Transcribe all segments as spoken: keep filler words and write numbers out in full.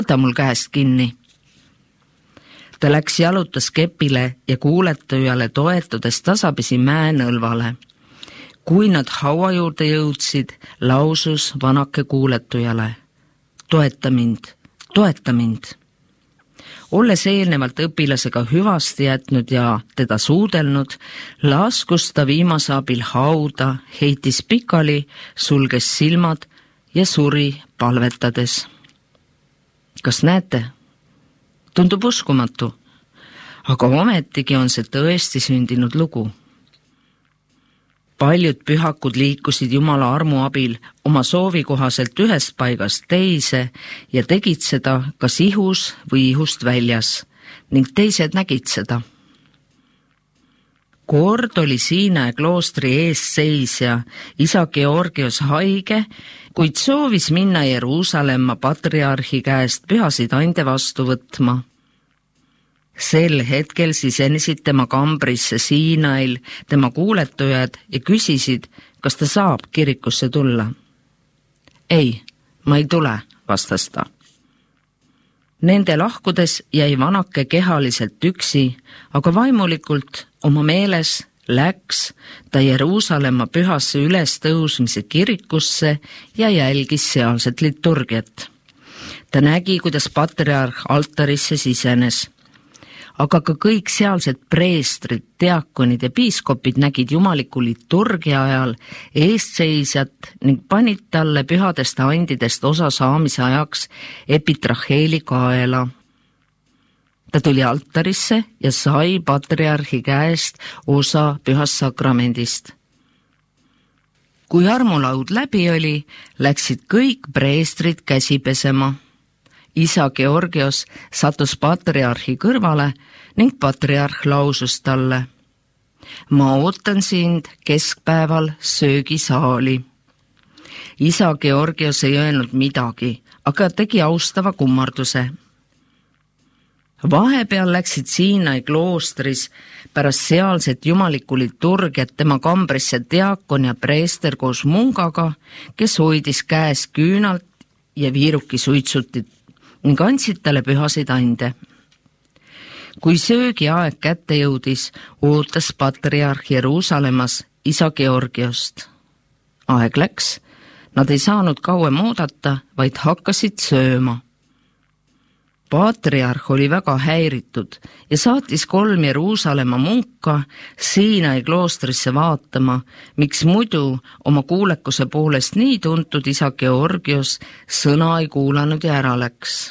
ta mul käest kinni. Ta läks jalutas kepile ja kuuletujale toetudes tasapisi mäenõlvale. Kui nad haua juurde jõudsid, lausus vanake kuuletujale: toeta mind, toeta mind. Olles eelnevalt õpilasega hüvasti jätnud ja teda suudelnud, laskus ta viimase abil hauda, heitis pikali, sulges silmad ja suri palvetades. Kas näete? Tundub uskumatu, aga ometigi on see tõesti sündinud lugu. Paljud pühakud liikusid Jumala armu abil oma soovi kohaselt ühest paigast teise ja tegid seda kas ihus või ihust väljas ning teised nägid seda. Kord oli Siinae kloostri eesseisja isa Georgios haige, kuid soovis minna Jeruusalemma patriarhi käest pühasid ande vastu võtma. Sel hetkel sisenesid tema kambrisse Siinail tema kuuletujad ja küsisid, kas ta saab kirikusse tulla. Ei, ma ei tule, vastas ta. Nende lahkudes jäi vanake kehaliselt üksi, aga vaimulikult oma meeles läks ta Jeruusalemma pühasse ülestõusmise kirikusse ja jälgis sealset liturgiat. Ta nägi, kuidas patriarh altarisse sisenes, aga ka kõik sealsed preestrid, diakonid ja piiskopid nägid jumaliku liturgia ajal eestseisjat ning panid talle pühadest andidest osa saamise ajaks epitraheeli kaela. Ta tuli altarisse ja sai patriarhi käest osa pühast sakramendist. Kui armulaud läbi oli, läksid kõik preestrid käsi pesema. Isa Georgios sattus patriarhi kõrvale ning patriarh lausus talle: ma ootan sind keskpäeval söögisaali. Isa Georgios ei öelnud midagi, aga tegi austava kummarduse. Vahepeal läksid Siinae kloostris pärast sealset jumalikku liturgiat tema kambrisse diakon ja preester koos mungaga, kes hoidis käes küünalt ja viiruki suitsutit ning andsid talle pühasid ande. Kui söögi aeg kätte jõudis, ootas patriarh Jeruusalemmas isa Georgiost. Aeg läks, nad ei saanud kauem oodata, vaid hakkasid sööma. Patriarh oli väga häiritud ja saatis kolm Jeruusalemma munka Siinae kloostrisse vaatama, miks muidu oma kuulekuse poolest nii tuntud isa Georgios sõna ei kuulanud ja ära läks.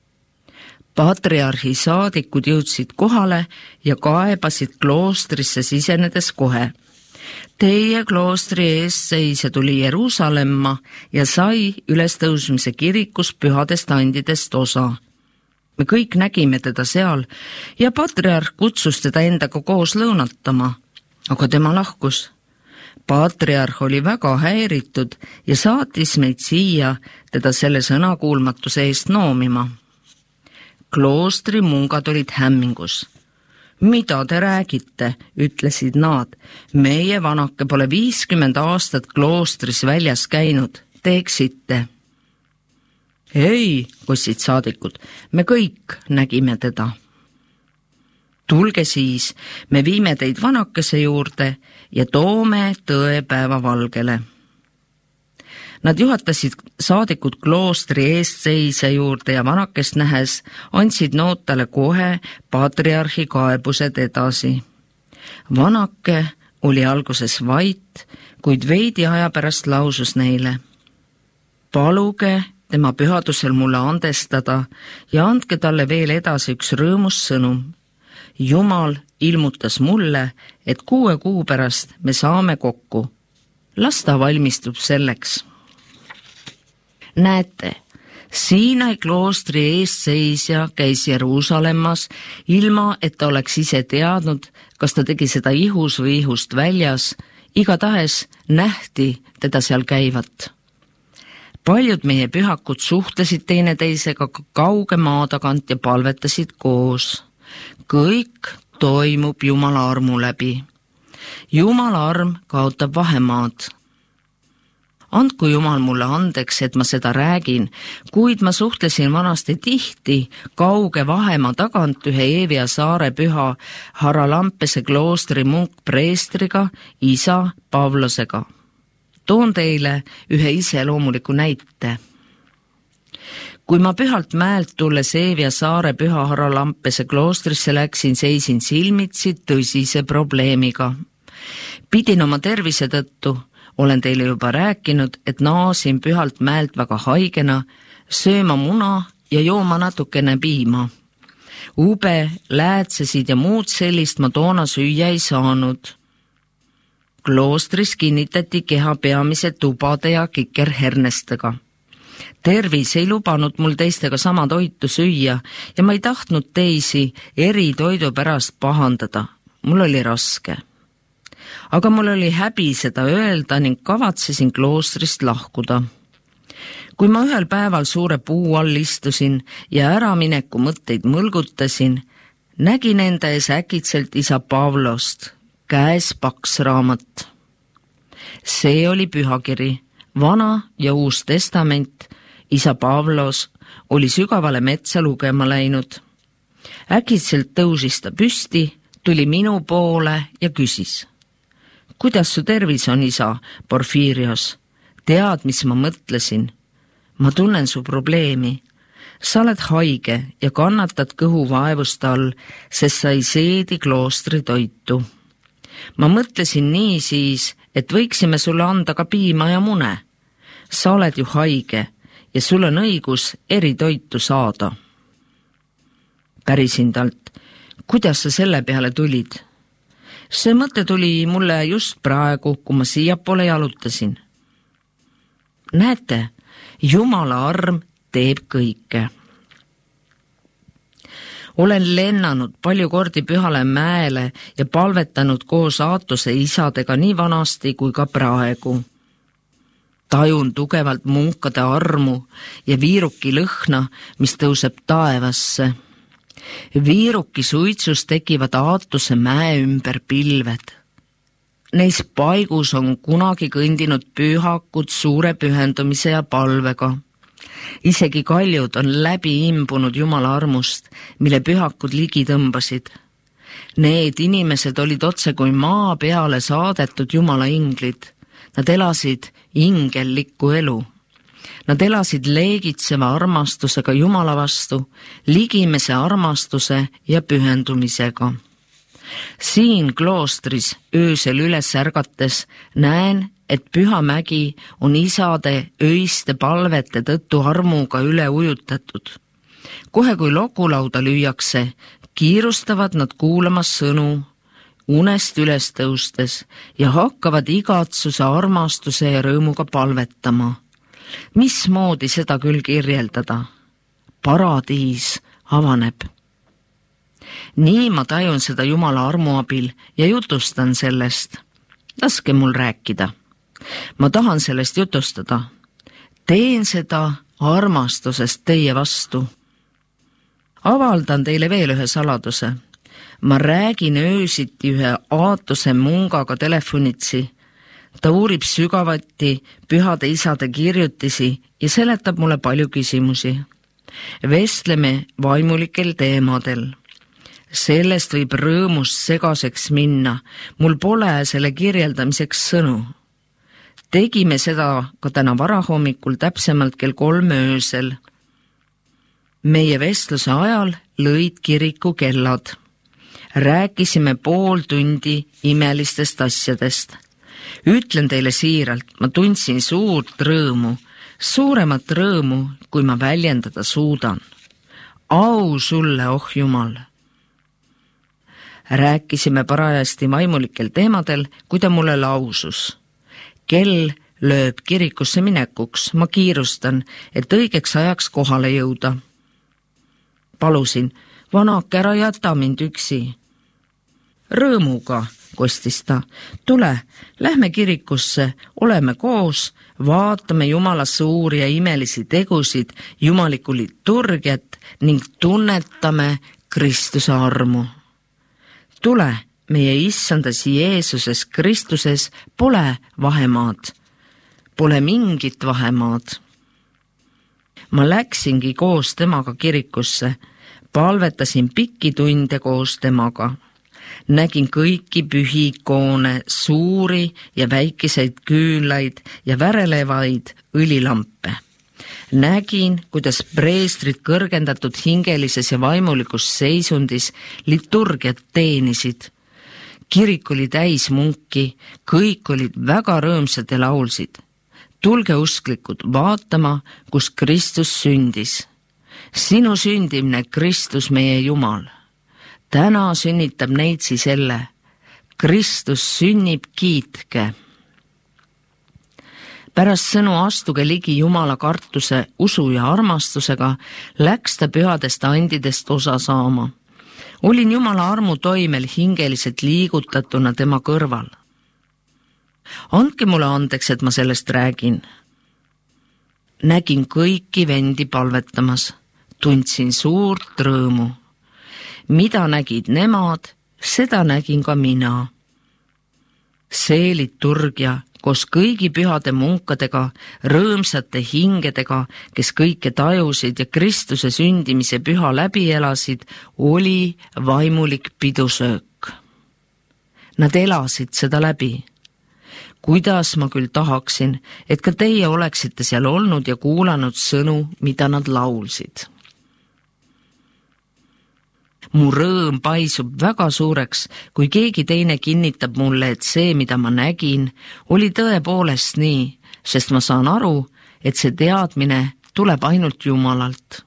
Patriarhi saadikud jõudsid kohale ja kaebasid kloostrisse sisenedes kohe: teie kloostri eesseisja tuli Jeruusalemma ja sai ülestõusmise kirikus pühadest andidest osa. Me kõik nägime teda seal ja patriarh kutsus teda endaga koos lõunatama, aga tema lahkus. Patriarh oli väga häiritud ja saatis meid siia teda selle sõnakuulmatuse eest noomima. Kloostri mungad olid hämmingus. Mida te räägite, ütlesid nad. Meie vanake pole viiskümmend aastat kloostris väljas käinud, teeksite. Ei, kossid saadikud, me kõik nägime teda. Tulge siis, me viime teid vanakese juurde ja toome tõe päevavalgele. Nad juhatasid saadikud kloostri eestseisja juurde ja vanakest nähes andsid nootale kohe patriarhi kaebused edasi. Vanake oli alguses vait, kuid veidi aja pärast lausus neile: paluge tema pühadusel mulle andestada ja andke talle veel edasi üks rõõmus sõnum. Jumal ilmutas mulle, et kuue kuu pärast me saame kokku. Las ta valmistub selleks. Näete, Siinae kloostri eesseisja käis Jeruusalemmas, ilma et ta oleks ise teadnud, kas ta tegi seda ihus või ihust väljas, igatahes nähti teda seal käivat. Paljud meie pühakud suhtlesid teineteisega kauge maa tagant ja palvetasid koos. Kõik toimub Jumala armu läbi. Jumala arm kaotab vahemaad. Andku Jumal mulle andeks, et ma seda räägin, kuid ma suhtlesin vanasti tihti kauge vahemaa tagant ühe Eevia saare püha Haralampese kloostri munkpreestriga, isa Pavlosega. Toon teile ühe iseloomuliku näite. Kui ma pühalt mäelt tulles Eevia saare püha Haralampese kloostrisse läksin, seisin silmitsi tõsise probleemiga. Pidin oma tervise tõttu, olen teile juba rääkinud, et naasin pühalt mäelt väga haigena, sööma muna ja jooma natukene piima. Ube, läätsesid ja muud sellist ma toona süüa ei saanud. Kloostris kinnitati keha peamise tubade ja kikerhernestega. Tervis ei lubanud mul teistega sama toitu süüa ja ma ei tahtnud teisi eri toidu pärast pahandada. Mul oli raske. Aga mul oli häbi seda öelda ning kavatsesin kloostrist lahkuda. Kui ma ühel päeval suure puu all istusin ja äramineku mõtteid mõlgutasin, nägin enda ees äkitselt isa Pavlost, käes paks raamat. See oli pühakiri, Vana ja Uus Testament. Isa Pavlos oli sügavale metsa lugema läinud. Äkitselt tõusis ta püsti, tuli minu poole ja küsis. Kuidas su tervis on, isa Porfirios? Tead, mis ma mõtlesin? Ma tunnen su probleemi. Sa oled haige ja kannatad kõhuvaevuste all, sest sa ei seedi kloostri toitu. Ma mõtlesin nii siis, et võiksime sulle anda ka piima ja mune. Sa oled ju haige ja sul on õigus eri toitu saada. Pärisin talt, kuidas sa selle peale tulid? See mõte tuli mulle just praegu, kui ma siiapoole jalutasin. Näete, Jumala arm teeb kõike. Olen lennanud palju kordi Pühale mäele ja palvetanud koos Aatuse isadega nii vanasti kui ka praegu. Tajun tugevalt munkade armu ja viiruki lõhna, mis tõuseb taevasse. Viiruki suitsus tekivad Aatuse mäe ümber pilved. Neis paigus on kunagi kõndinud pühakud suure pühendumise ja palvega. Isegi kaljud on läbi imbunud Jumala armust, mille pühakud ligi tõmbasid. Need inimesed olid otse kui maa peale saadetud Jumala inglid. Nad elasid ingellikku elu. Nad elasid leegitseva armastusega Jumala vastu, ligimese armastuse ja pühendumisega. Siin kloostris öösel üles ärgates näen, et Püha mägi on isade öiste palvete tõttu armuga üle ujutatud. Kohe kui lokulauda lüüakse, kiirustavad nad kuulamas sõnu, unest üles tõustes ja hakkavad igatsuse, armastuse ja rõõmuga palvetama. Mismoodi seda küll kirjeldada? Paradiis avaneb. Nii ma tajun seda Jumala armu abil ja jutustan sellest. Laske mul rääkida. Ma tahan sellest jutustada. Teen seda armastusest teie vastu. Avaldan teile veel ühe saladuse. Ma räägin öösiti ühe Aatuse mungaga telefonitsi. Ta uurib sügavati pühade isade kirjutisi ja seletab mulle palju küsimusi. Vestleme vaimulikel teemadel. Sellest võib rõõmust segaseks minna. Mul pole selle kirjeldamiseks sõnu. Tegime seda ka täna varahommikul täpsemalt kell kolm öösel. Meie vestluse ajal lõid kiriku kellad. Rääkisime pool tundi imelistest asjadest. Ütlen teile siiralt, ma tundsin suurt rõõmu, suuremat rõõmu, kui ma väljendada suudan. Au sulle, oh Jumal! Rääkisime parajasti vaimulikel teemadel, kui ta mulle lausus. Kell lööb kirikusse minekuks, ma kiirustan, et õigeks ajaks kohale jõuda. Palusin, vanake, ära jäta mind üksi. Rõõmuga, kostis ta, tule, lähme kirikusse, oleme koos, vaatame Jumala suuri ja imelisi tegusid, jumalikku liturgiat ning tunnetame Kristuse armu. Tule, meie issandas Jeesuses Kristuses pole vahemaad. Pole mingit vahemaad. Ma läksingi koos temaga kirikusse, palvetasin pikki tunde koos temaga. Nägin kõiki pühi ikoone, suuri ja väikeseid küünlaid ja värelevaid õlilampe. Nägin, kuidas preestrid kõrgendatud hingelises ja vaimulikus seisundis liturgiat teenisid. Kirik oli täis munki, kõik olid väga rõõmsad ja laulsid. Tulge usklikud vaatama, kus Kristus sündis. Sinu sündimine, Kristus meie Jumal. Täna sünnitab neitsi selle. Kristus sünnib, kiitke. Pärast sõnu astuge ligi Jumala kartuse, usu ja armastusega läks ta pühadest andidest osa saama. Olin Jumala armu toimel hingeliselt liigutatuna tema kõrval. Andke mulle andeks, et ma sellest räägin. Nägin kõiki vendi palvetamas, tundsin suurt rõõmu. Mida nägid nemad, seda nägin ka mina. See liturgia koos kõigi pühade munkadega, rõõmsate hingedega, kes kõike tajusid ja Kristuse sündimise püha läbi elasid, oli vaimulik pidusöök. Nad elasid seda läbi. Kuidas ma küll tahaksin, et ka teie oleksite seal olnud ja kuulanud sõnu, mida nad laulsid. Mu rõõm paisub väga suureks, kui keegi teine kinnitab mulle, et see, mida ma nägin, oli tõepoolest nii, sest ma saan aru, et see teadmine tuleb ainult Jumalalt.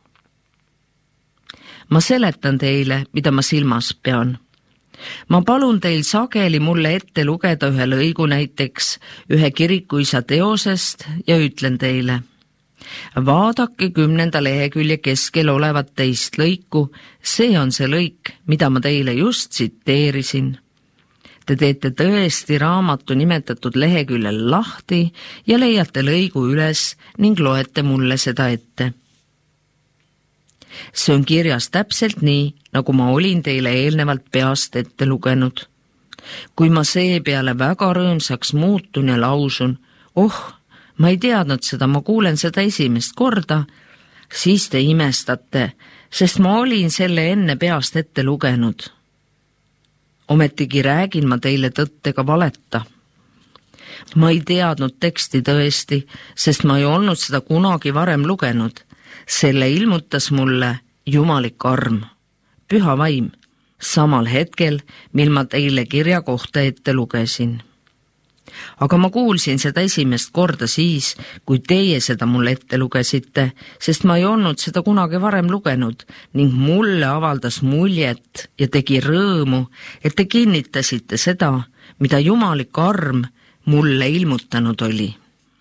Ma seletan teile, mida ma silmas pean. Ma palun teil sageli mulle ette lugeda ühe lõigu näiteks ühe kirikuisa teosest ja ütlen teile. Vaadake kümnenda lehekülje keskel olevat teist lõiku, see on see lõik, mida ma teile just tsiteerisin. Te teete tõesti raamatu nimetatud leheküljel lahti ja leiate lõigu üles ning loete mulle seda ette. See on kirjas täpselt nii, nagu ma olin teile eelnevalt peast ette lugenud. Kui ma seepeale väga rõõmsaks muutun ja lausun, oh, ma ei teadnud seda, ma kuulen seda esimest korda, siis te imestate, sest ma olin selle enne peast ette lugenud. Ometigi räägin ma teile tõtt ega valeta. Ma ei teadnud teksti tõesti, sest ma ei olnud seda kunagi varem lugenud. Selle ilmutas mulle jumalik arm, püha vaim, samal hetkel, mil ma teile kirja kohta ette lugesin. Aga ma kuulsin seda esimest korda siis, kui teie seda mulle ette lugesite, sest ma ei olnud seda kunagi varem lugenud ning mulle avaldas muljet ja tegi rõõmu, et te kinnitasite seda, mida jumalik arm mulle ilmutanud oli.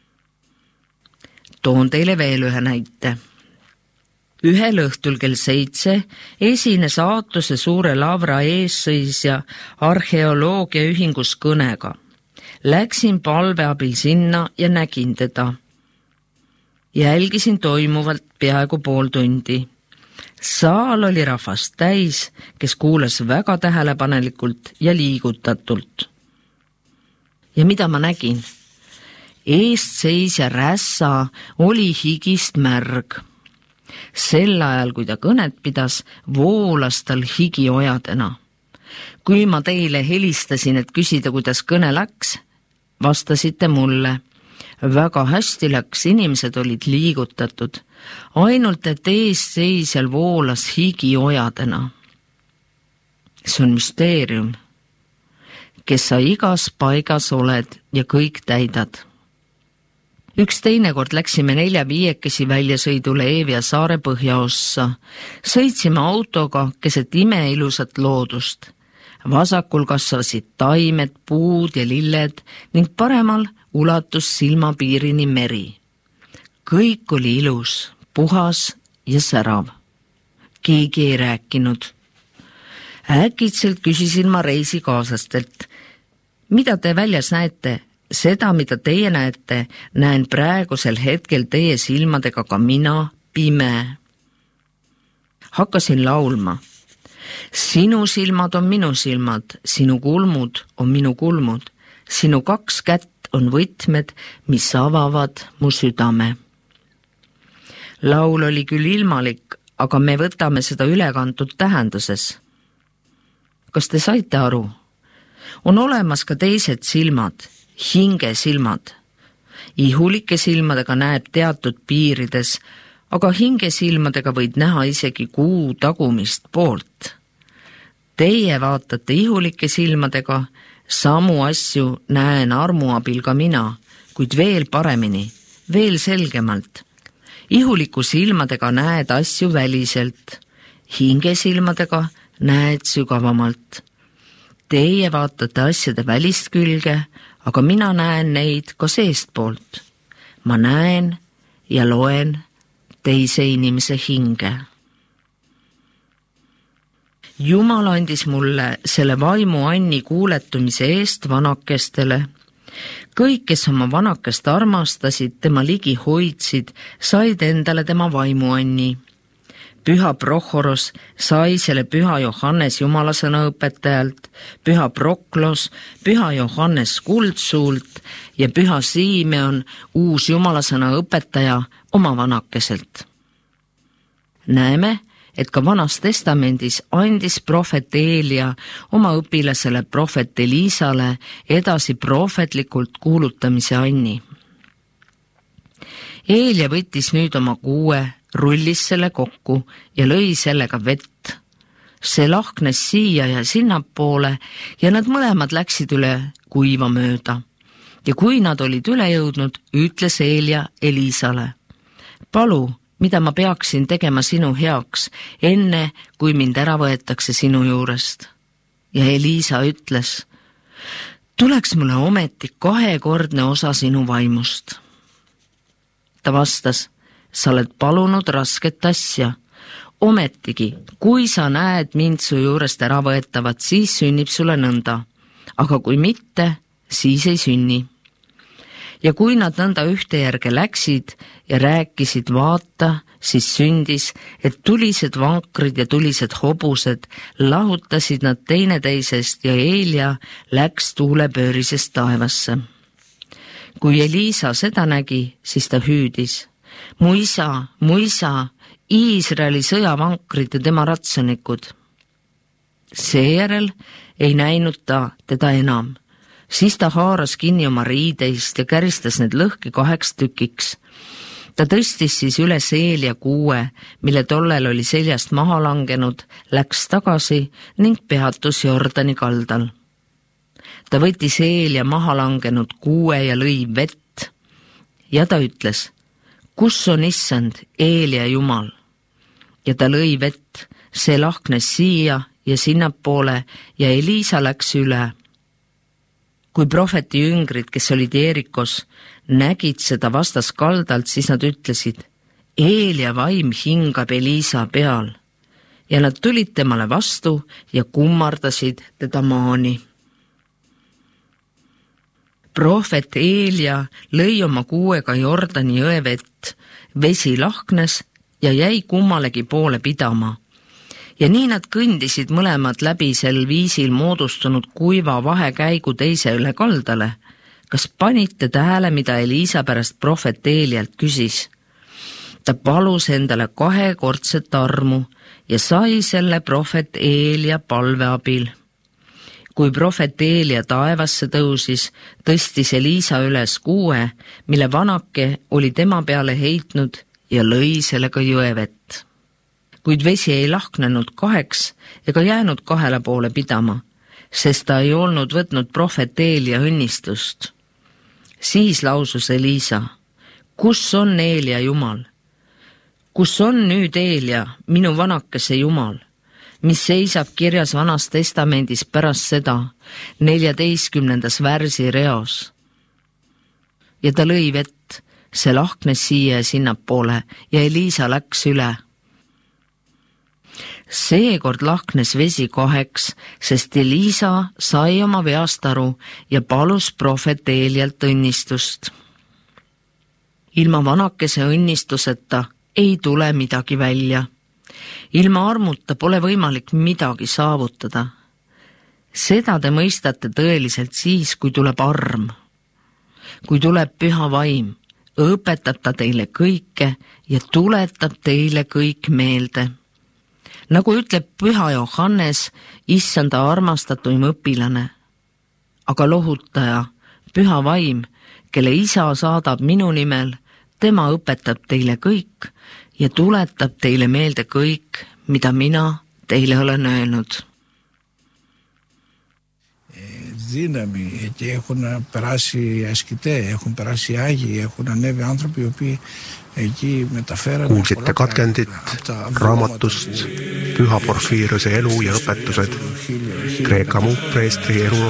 Toon teile veel ühe näite. Ühel õhtul kell seitse esines Aatuse suure lavra eessõisja arheoloogia ühingus kõnega. Läksin palve abil sinna ja nägin teda. Jälgisin toimuvalt peaaegu pool tundi. Saal oli rahvast täis, kes kuulas väga tähelepanelikult ja liigutatult. Ja mida ma nägin? Eestseisja rässa oli higist märg. Sel ajal, kui ta kõnet pidas, voolas tal higi ojadena. Kui ma teile helistasin, et küsida, kuidas kõne läks, vastasite mulle. Väga hästi läks, inimesed olid liigutatud. Ainult, et eesseisjal voolas higi ojadena. See on müsteerium. Kes sa igas paigas oled ja kõik täidad. Üks teinekord läksime nelja viiekesi väljasõidule Eevia saare põhjaossa. Sõitsime autoga keset imeilusat loodust. Vasakul kasvasid taimed, puud ja lilled ning paremal ulatus silmapiirini meri. Kõik oli ilus, puhas ja särav. Keegi ei rääkinud. Äkitselt küsisin ma reisikaaslastelt, mida te väljas näete? Seda, mida teie näete, näen praegusel hetkel teie silmadega ka mina, pime. Hakkasin laulma. Sinu silmad on minu silmad, sinu kulmud on minu kulmud, sinu kaks kätt on võtmed, mis avavad mu südame. Laul oli küll ilmalik, aga me võtame seda ülekantud tähenduses. Kas te saite aru? On olemas ka teised silmad, hingesilmad. Ihulike silmadega näeb teatud piirides, aga hingesilmadega võid näha isegi kuu tagumist poolt. Teie vaatate ihulike silmadega, samu asju näen armu abil ka mina, kuid veel paremini, veel selgemalt. Ihuliku silmadega näed asju väliselt, hingesilmadega näed sügavamalt. Teie vaatate asjade välist külge, aga mina näen neid ka seestpoolt. Ma näen ja loen teise inimese hinge. Jumal andis mulle selle vaimu anni kuuletumise eest vanakestele. Kõik, kes oma vanakest armastasid, tema ligi hoidsid, said endale tema vaimu anni. Püha Prohoros sai selle püha Johannes jumalasõna õpetajalt, püha Proklos, püha Johannes kuldsuult ja püha Siimeon, uus jumalasõna õpetaja, oma vanakeselt. Näeme, et ka Vanas testamendis andis prohvet Eelia oma õpilasele prohvet Eliisale edasi prohvetlikult kuulutamise anni. Eelia võttis nüüd oma kuue, rullis selle kokku ja lõi sellega vett. See lahknes siia ja sinnapoole ja nad mõlemad läksid üle kuiva mööda. Ja kui nad olid üle jõudnud, ütles Eelia Eliisale: palu, mida ma peaksin tegema sinu heaks, enne kui mind ära võetakse sinu juurest. Ja Eliisa ütles: tuleks mulle ometi kahekordne osa sinu vaimust. Ta vastas: sa oled palunud rasket asja. Ometigi, kui sa näed mind su juurest ära võetavat, siis sünnib sulle nõnda, aga kui mitte, siis ei sünni. Ja kui nad nõnda ühte järge läksid ja rääkisid, vaata, siis sündis, et tulised vankrid ja tulised hobused lahutasid nad teineteisest ja Eelia läks tuulepöörisest taevasse. Kui Eliisa seda nägi, siis ta hüüdis: mu isa, mu isa, Iisraeli sõjavankrid ja tema ratsanikud. Seejärel ei näinud ta teda enam. Siis ta haaras kinni oma riideist ja käristas need lõhki kaheks tükiks. Ta tõstis siis üles Eelia kuue, mille tollel oli seljast maha langenud, läks tagasi ning peatus Jordani kaldal. Ta võttis Eelia maha langenud kuue ja lõi vett ja ta ütles: kus on issand, Eelia Jumal? Ja ta lõi vett, see lahknes siia ja sinnapoole ja Eliisa läks üle. Kui prohveti jüngrid, kes olid Jeerikos, nägid seda vastaskaldalt, siis nad ütlesid: Eelia vaim hingab Eliisa peal. Ja nad tulid temale vastu ja kummardasid teda maani. Prohvet Eelia lõi oma kuuega Jordani jõe vett, vesi lahknes ja jäi kummalegi poole pidama. Ja nii nad kõndisid mõlemad läbi sel viisil moodustunud kuiva vahekäigu teise üle kaldale. Kas panite tähele, mida Eliisa pärast prohvet Eelialt küsis? Ta palus endale kahekordset armu ja sai selle prohvet Eelia palve abil. Kui prohvet Eelia taevasse tõusis, tõstis Eliisa üles kuue, mille vanake oli tema peale heitnud ja lõi sellega jõevett. Kuid vesi ei lahknenud kaheks ega jäänud kahele poole pidama, sest ta ei olnud võtnud prohvet Eelia õnnistust. Siis lausus Eliisa: kus on Eelia Jumal? Kus on nüüd Eelia, minu vanakese Jumal, mis seisab kirjas Vanas testamendis pärast seda, neljateistkümnendas värsi reos? Ja ta lõi vett, see lahknes siia ja sinnapoole ja Eliisa läks üle. Seekord lahknes vesi kaheks, sest Eliisa sai oma veast aru ja palus prohvet Eelialt õnnistust. Ilma vanakese õnnistuseta ei tule midagi välja. Ilma armuta pole võimalik midagi saavutada. Seda te mõistate tõeliselt siis, kui tuleb arm. Kui tuleb püha vaim, õpetab ta teile kõike ja tuletab teile kõik meelde. Nagu ütleb püha Johannes, issanda armastatuim õpilane. Aga lohutaja, püha vaim, kelle isa saadab minu nimel, tema õpetab teile kõik ja tuletab teile meelde kõik, mida mina teile olen öelnud. Δύναμη, εκεί έχουν περάσει ασκητές, έχουν περάσει άγιοι, έχουν ανέβει άνθρωποι οι οποίοι εκεί μεταφέραν. Kuulsite katkendit raamatust Püha Porfiiriuse elu ja õpetused Kreeka muukpreestri elu